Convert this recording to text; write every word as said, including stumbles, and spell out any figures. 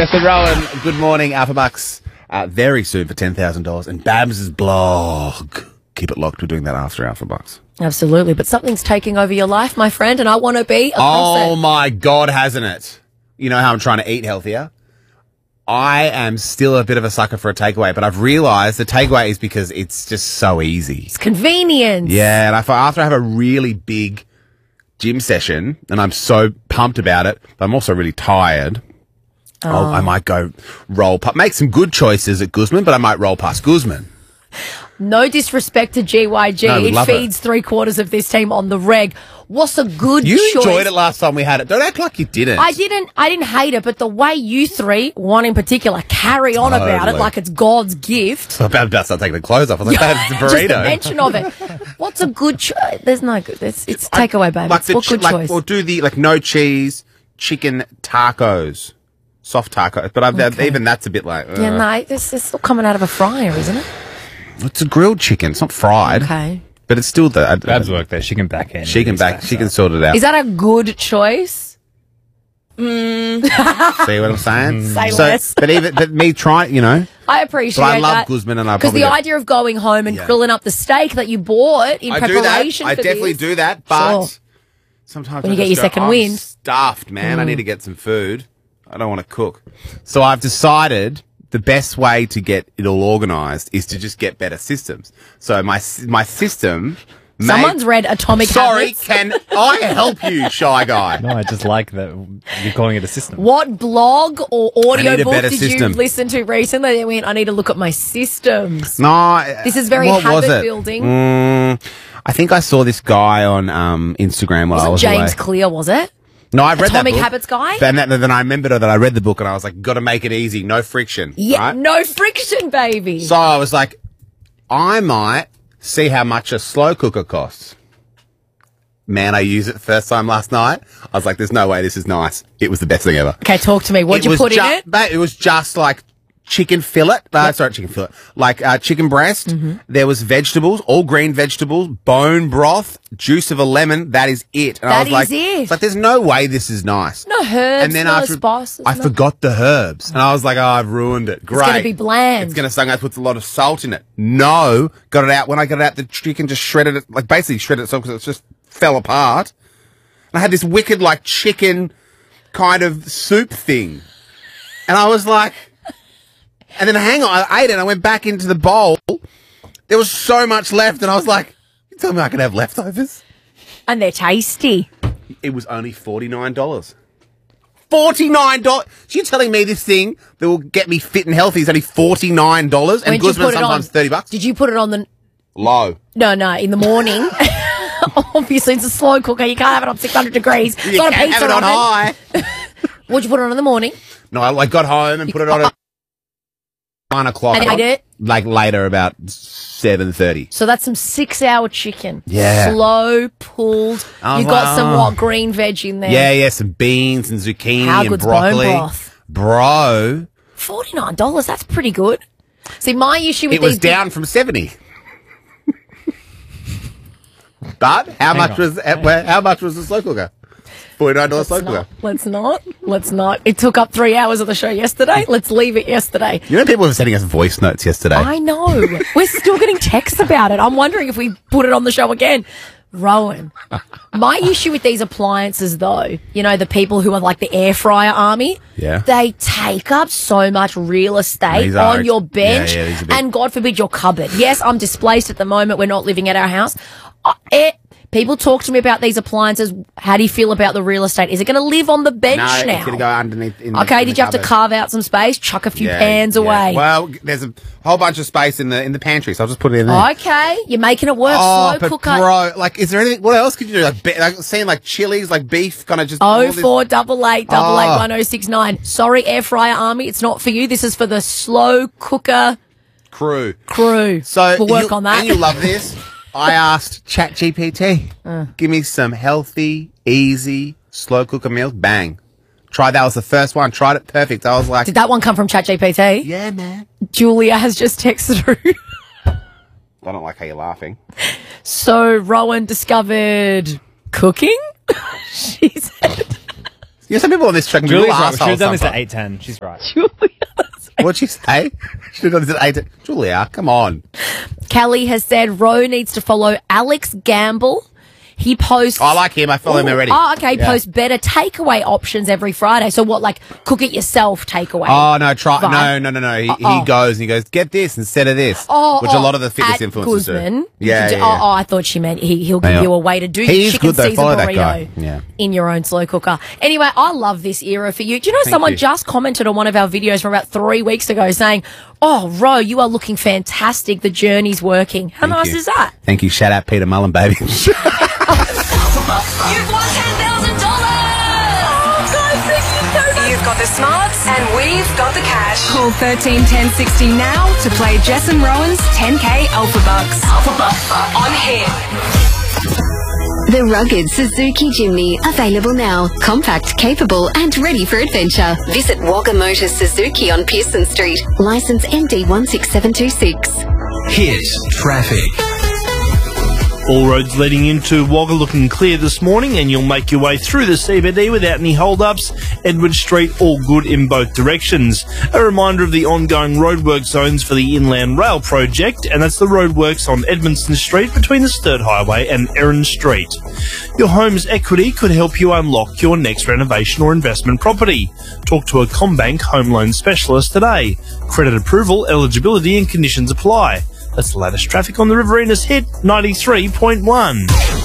Jess and Rowan, good morning. Alpha Bucks uh, very soon for ten thousand dollars. And Babs' blog. Keep it locked. We're doing that after Alpha Bucks. Absolutely. But something's taking over your life, my friend, and I want to be across Oh, it. my God, hasn't it? You know how I'm trying to eat healthier? I am still a bit of a sucker for a takeaway, but I've realised the takeaway is because it's just so easy. It's convenience. Yeah, and I, after I have a really big gym session, and I'm so pumped about it, but I'm also really tired, Oh. I'll, I might go roll past, make some good choices at Guzman, but I might roll past Guzman. No disrespect to G Y G. No, we it love feeds it. three quarters of this team on the reg. What's a good You choice? enjoyed it last time we had it. Don't act like you didn't. I didn't. I didn't hate it, but the way you three, one in particular, carry on about it Totally. like it's God's gift. I'm about, about to start taking the clothes off. I was like, that's a Just the burrito. mention of it. What's a good choice? There's no good. It's, it's I- takeaway, baby. Like the what chi- good like, choice? Or do the like no cheese chicken tacos, soft tacos. But I've, Okay. even that's a bit like. Uh, yeah, no, this is still coming out of a fryer, isn't it? It's a grilled chicken. It's not fried. Okay. But it's still the. Uh, Babs work there. She can back in. She can back. She can sort it out. Is that a good choice? See what I'm saying? Say so, less. but even but me trying, you know, I appreciate but I love that. Guzman, and I Because probably the go- idea of going home and Yeah. grilling up the steak that you bought in I do that. preparation I for definitely this. do that, but Sure. sometimes When I you get just your go, second I'm wind. stuffed, man. I need to get some food. I don't want to cook, so I've decided the best way to get it all organised is to just get better systems. So my my system. made- Someone's read Atomic Sorry, Habits. can I help you, shy guy? No, I just like that you're calling it a system. What blog or I audio need a book better did system. you listen to recently? They went, I need to look at my systems. No, This is very what was habit it? building. Mm, I think I saw this guy on um, Instagram while I Wasn't was James away. Clear, was it? No, I've read Atomic that book. Habits guy? And that, then I remembered that I read the book and I was like, got to make it easy, no friction. Yeah, right? no friction, baby. So I was like, I might see how much a slow cooker costs. Man, I used it the first time last night. I was like, there's no way this is nice. It was the best thing ever. Okay, talk to me. What'd It you was put ju- in it? But it was just like chicken fillet. Uh, Sorry, chicken fillet. Like uh, chicken breast. Mm-hmm. There was vegetables, all green vegetables, bone broth, juice of a lemon. That is it. And I That was like, is it. it's like, there's no way this is nice. No herbs, no spices, I no- forgot the herbs. And I was like, oh, I've ruined it. Great. gonna be bland. It's going to sometimes puts a lot of salt in it. No. Got it out. When I got it out, the chicken just shredded it, like basically shredded itself because it just fell apart. And I had this wicked, like, chicken kind of soup thing. And I was like, and then hang on, I ate it and I went back into the bowl. There was so much left. And I was like, you tell me I could have leftovers? And they're tasty. It was only forty-nine dollars. forty-nine dollars. So you're telling me this thing that will get me fit and healthy is only forty-nine dollars? And When'd you Guzman put it sometimes on? thirty bucks? Did you put it on the... Low. No, no, in the morning. Obviously, it's a slow cooker. You can't have it on six hundred degrees. It's You not a can't pizza have it on oven. high. What'd you put it on in the morning? No, I got home and put it on at nine o'clock. And ate it? Like later, about seven thirty. So that's some six-hour chicken. Yeah. Slow, pulled. Oh, you got wow. some, what, green veg in there? Yeah, yeah, some beans and zucchini How and good's broccoli. bone broth? Bro, forty-nine dollars, that's pretty good. See, my issue with it was these... down from seventy. But how much on. was how much was the slow cooker? Forty-nine dollars slow cooker. Let's not. Let's not. It took up three hours of the show yesterday. Let's leave it yesterday. You know, people were sending us voice notes yesterday. I know. We're still getting texts about it. I'm wondering if we put it on the show again. Rowan, my issue with these appliances, though, you know, the people who are like the air fryer army, Yeah. they take up so much real estate These are on ex- your bench, yeah, yeah, these are big. and God forbid your cupboard. Yes, I'm displaced at the moment. We're not living at our house. Uh, it, people talk to me about these appliances. How do you feel about the real estate? Is it going to live on the bench no, now? it's going to go underneath. In the, Okay, in did the you have to cupboard. carve out some space, chuck a few Yeah, pans yeah. away? Well, there's a whole bunch of space in the in the pantry, so I'll just put it in there. Okay, you're making it work. Oh, Slow but cooker. bro, like, is there anything? What else could you do? Like, be, like seeing like chilies, like beef, kind of just. Oh all this- four double eight double eight Oh. one oh six nine. Sorry, air fryer army, it's not for you. This is for the slow cooker crew. crew. So we'll work you- on that. And you love this. I asked ChatGPT, Uh. give me some healthy, easy, slow cooker meals. Bang. Tried that was the first one. Tried it perfect. I was like, Did that one come from ChatGPT? yeah, man. Julia has just texted through. I don't like how you're laughing. So Rowan discovered cooking. She said, Yeah, some people on this track can be Julie's real right. She should have assholes done this at sometimes. eight ten. She's right. What'd she say? She should have done this at eight. Julia, come on. Kelly has said Ro needs to follow Alex Gamble. He posts. I like him. I follow him Ooh, already. Oh, okay. Yeah. Posts better takeaway options every Friday. So what, like cook it yourself takeaway? Oh, no, try. vibe? No, no, no, no. He, Uh-oh. he goes and he goes, get this instead of this. Oh, which oh, a lot of the fitness at influencers Guzman. do. Yeah, Do- yeah, yeah. Oh, oh, I thought she meant he, he'll give Yeah. you a way to do He your is chicken good, though. Caesar Follow that burrito guy. Yeah. in your own slow cooker. Anyway, I love this era for you. Do you know Thank someone you. just commented on one of our videos from about three weeks ago saying, oh, Ro, you are looking fantastic. The journey's working. How Thank nice you. is that? Thank you. Shout out Peter Mullen, baby. You've won ten thousand dollars! You've got the smarts and we've got the cash. Call thirteen ten sixty now to play Jess and Rowan's ten K Alpha Bucks. Alpha Bucks on here. The rugged Suzuki Jimny, available now. Compact, capable and ready for adventure. Visit Wagga Motors Suzuki on Pearson Street. Licence M D one six seven two six. Hit traffic. All roads leading into Wagga looking clear this morning, and you'll make your way through the C B D without any hold-ups. Edward Street, all good in both directions. A reminder of the ongoing roadwork zones for the Inland Rail project, and that's the roadworks on Edmondson Street between the Sturt Highway and Erin Street. Your home's equity could help you unlock your next renovation or investment property. Talk to a CommBank home loan specialist today. Credit approval, eligibility and conditions apply. That's the latest traffic on the Riverina's Hit ninety-three point one.